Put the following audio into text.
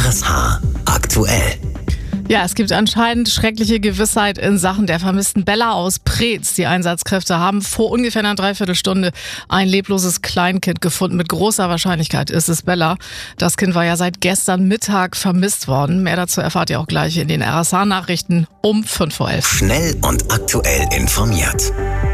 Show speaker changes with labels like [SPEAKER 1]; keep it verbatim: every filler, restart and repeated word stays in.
[SPEAKER 1] S H aktuell.
[SPEAKER 2] Ja, es gibt anscheinend schreckliche Gewissheit in Sachen der vermissten Bella aus Preetz. Die Einsatzkräfte haben vor ungefähr einer Dreiviertelstunde ein lebloses Kleinkind gefunden. Mit großer Wahrscheinlichkeit ist es Bella. Das Kind war ja seit gestern Mittag vermisst worden. Mehr dazu erfahrt ihr auch gleich in den R S H-Nachrichten um fünf Uhr elf.
[SPEAKER 1] Schnell und aktuell informiert.